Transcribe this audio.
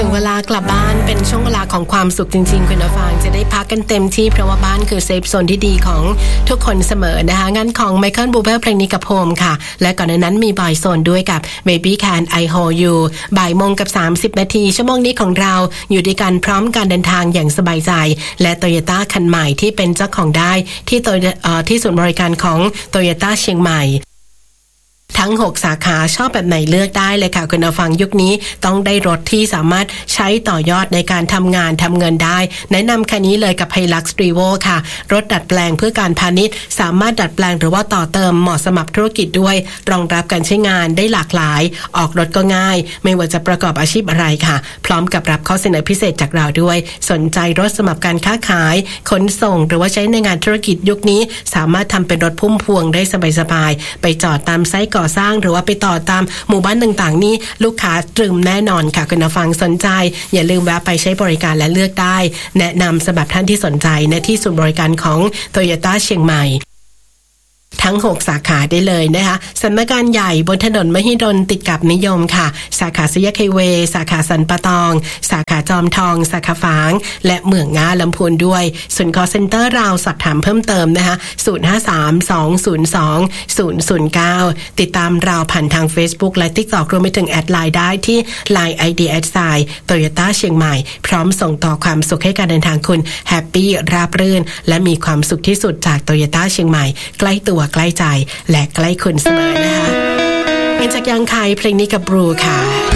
ถึงเวลากลับบ้านเป็นช่วงเวลาของความสุขจริงๆคุณผู้ฟังจะได้พักกันเต็มที่เพราะว่าบ้านคือเซฟโซนที่ดีของทุกคนเสมอนะคะงั้นของไมเคิลบูเบอร์เพลงนี้กับโฮมค่ะและก่อนหน้านั้นมีบอยโซนด้วยกับ Baby Can I Hold You บ่ายโมงกับ30นาทีชั่วโมงนี้ของเราอยู่ด้วยกันพร้อมการเดินทางอย่างสบายใจและ Toyota คันใหม่ที่เป็นเจ้าของได้ที่ศูนย์บริการของ Toyota เชียงใหม่ทั้ง6สาขาชอบแบบไหนเลือกได้เลยค่ะคุณผู้ฟังยุคนี้ต้องได้รถที่สามารถใช้ต่อยอดในการทำงานทำเงินได้แนะนำคันนี้เลยกับ Hilux Revo ค่ะรถดัดแปลงเพื่อการพาณิชย์สามารถดัดแปลงหรือว่าต่อเติมเหมาะสำหรับธุรกิจด้วยรองรับการใช้งานได้หลากหลายออกรถก็ง่ายไม่ว่าจะประกอบอาชีพอะไรค่ะพร้อมกับรับข้อเสนอพิเศษจากเราด้วยสนใจรถสำหรับการค้าขายขนส่งหรือว่าใช้ในงานธุรกิจยุคนี้สามารถทำเป็นรถพุ่มพวงได้สบายๆไปจอดตามไซต์ก่อสร้างหรือว่าไปต่อตามหมู่บ้านต่างๆนี่ลูกค้าตรึมแน่นอนค่ะคุณผู้ฟังสนใจอย่าลืมแวะไปใช้บริการและเลือกได้แนะนำสำหรับท่านที่สนใจในที่ศูนย์บริการของ Toyota เชียงใหม่ทั้ง6สาขาได้เลยนะคะสำนักงานใหญ่บนถนนมหิดลติดกับนิยมค่ะสาขาสยามไฮเวย์สาขาสันปะตองสาขาจอมทองสาขาฝางและเมืองง่าลำพูนด้วยศูนย์ call center เราสอบถามเพิ่มเติมนะคะ0532020009ติดตามเราผ่านทาง Facebook และ TikTok รวมไปถึงแอดไลน์ได้ที่ Line ID @Toyota เชียงใหม่พร้อมส่งต่อความสุขให้การเดินทางคุณแฮปปี้ราบรื่นและมีความสุขที่สุดจาก Toyota เชียงใหม่ใกล้ตัวใกล้ใจและใกล้คุณเสมอนะคะเป็นจากยังใครเพลงนี้กับบรูค่ะ